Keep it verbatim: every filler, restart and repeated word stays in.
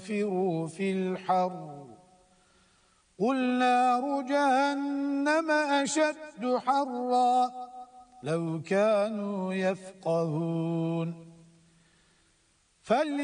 فِرُوا فِي الْحَرِّ قُلْ نَارُ جَهَنَّمَ أَشَدُّ حَرًّا لَوْ كَانُوا يَفْقَهُونَ